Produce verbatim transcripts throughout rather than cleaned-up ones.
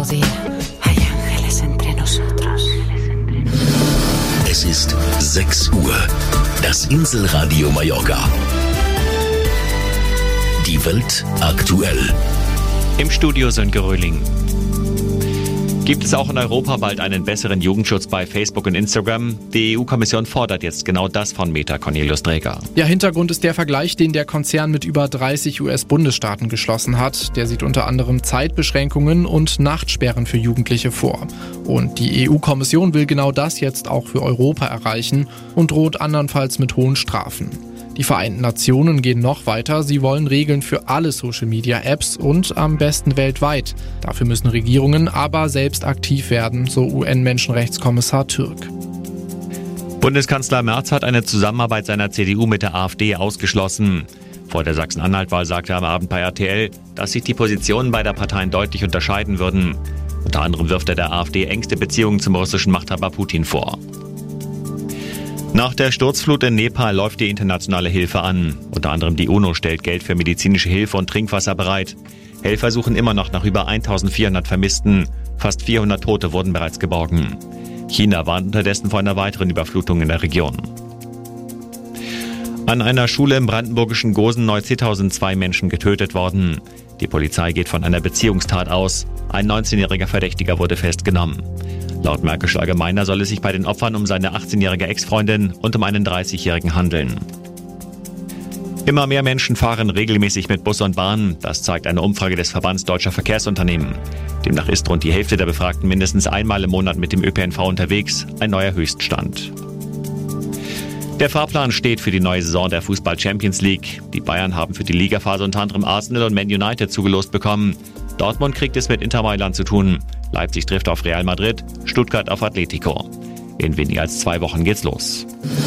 Es ist sechs Uhr. Das Inselradio Mallorca. Die Welt aktuell. Im Studio Sönke Röhling. Gibt es auch in Europa bald einen besseren Jugendschutz bei Facebook und Instagram? Die E U-Kommission fordert jetzt genau das von Meta. Cornelius Dreger. Ja, Hintergrund ist der Vergleich, den der Konzern mit über dreißig U S-Bundesstaaten geschlossen hat. Der sieht unter anderem Zeitbeschränkungen und Nachtsperren für Jugendliche vor. Und die E U-Kommission will genau das jetzt auch für Europa erreichen und droht andernfalls mit hohen Strafen. Die Vereinten Nationen gehen noch weiter. Sie wollen Regeln für alle Social-Media-Apps und am besten weltweit. Dafür müssen Regierungen aber selbst aktiv werden, so U N-Menschenrechtskommissar Türk. Bundeskanzler Merz hat eine Zusammenarbeit seiner C D U mit der AfD ausgeschlossen. Vor der Sachsen-Anhalt-Wahl sagte er am Abend bei R T L, dass sich die Positionen beider Parteien deutlich unterscheiden würden. Unter anderem wirft er der AfD engste Beziehungen zum russischen Machthaber Putin vor. Nach der Sturzflut in Nepal läuft die internationale Hilfe an. Unter anderem die UNO stellt Geld für medizinische Hilfe und Trinkwasser bereit. Helfer suchen immer noch nach über eintausendvierhundert Vermissten. Fast vierhundert Tote wurden bereits geborgen. China warnt unterdessen vor einer weiteren Überflutung in der Region. An einer Schule im brandenburgischen Gosen-Neuzittau sind zwei Menschen getötet worden. Die Polizei geht von einer Beziehungstat aus. Ein neunzehnjähriger Verdächtiger wurde festgenommen. Laut Märkischer Allgemeiner soll es sich bei den Opfern um seine achtzehnjährige Ex-Freundin und um einen dreißigjährigen handeln. Immer mehr Menschen fahren regelmäßig mit Bus und Bahn. Das zeigt eine Umfrage des Verbands Deutscher Verkehrsunternehmen. Demnach ist rund die Hälfte der Befragten mindestens einmal im Monat mit dem Ö P N V unterwegs. Ein neuer Höchststand. Der Fahrplan steht für die neue Saison der Fußball-Champions League. Die Bayern haben für die Ligaphase unter anderem Arsenal und Man United zugelost bekommen. Dortmund kriegt es mit Inter Mailand zu tun. Leipzig trifft auf Real Madrid, Stuttgart auf Atletico. In weniger als zwei Wochen geht's los.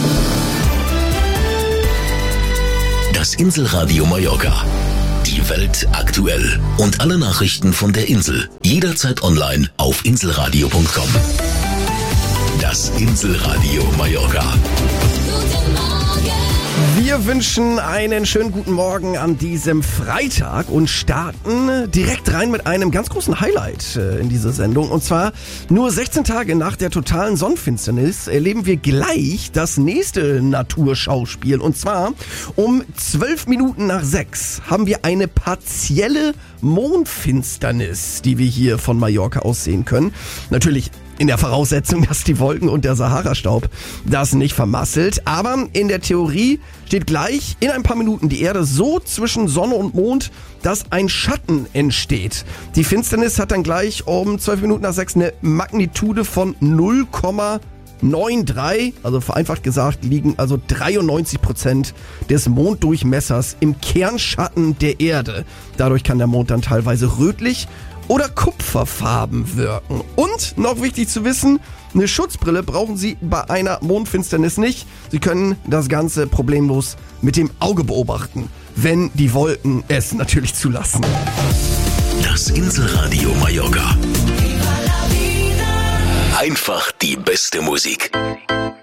Das Inselradio Mallorca. Die Welt aktuell. Und alle Nachrichten von der Insel. Jederzeit online auf inselradio punkt com. Das Inselradio Mallorca. Wir wünschen einen schönen guten Morgen an diesem Freitag und starten direkt rein mit einem ganz großen Highlight in dieser Sendung. Und zwar nur sechzehn Tage nach der totalen Sonnenfinsternis erleben wir gleich das nächste Naturschauspiel. Und zwar um zwölf Minuten nach sechs haben wir eine partielle Mondfinsternis, die wir hier von Mallorca aus sehen können. Natürlich in der Voraussetzung, dass die Wolken und der Sahara-Staub das nicht vermasselt. Aber in der Theorie steht gleich in ein paar Minuten die Erde so zwischen Sonne und Mond, dass ein Schatten entsteht. Die Finsternis hat dann gleich um zwölf Minuten nach sechs eine Magnitude von null Komma dreiundneunzig. Also vereinfacht gesagt liegen also dreiundneunzig Prozent des Monddurchmessers im Kernschatten der Erde. Dadurch kann der Mond dann teilweise rötlich oder kupferfarben wirken. Und noch wichtig zu wissen, eine Schutzbrille brauchen Sie bei einer Mondfinsternis nicht. Sie können das Ganze problemlos mit dem Auge beobachten, wenn die Wolken es natürlich zulassen. Das Inselradio Mallorca. Einfach die beste Musik.